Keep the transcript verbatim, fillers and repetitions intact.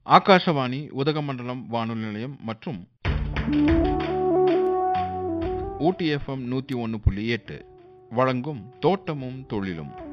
ஆகாஷவாணி உதகமண்டலம் வானொலி நிலையம் மற்றும் ஊட்டி எஃப்எம் நூற்றி ஒன்று புள்ளி எட்டு வழங்கும் தோட்டமும் தொழிலும்.